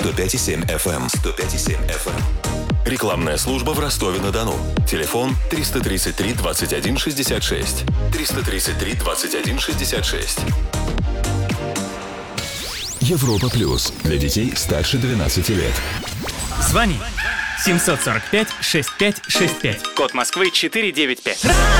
105,7 FM. 105,7 FM. Рекламная служба в Ростове-на-Дону. Телефон 333 21 66. 333 21 66. Европа Плюс. Для детей старше 12 лет. Звони 745-6565. Код Москвы 495.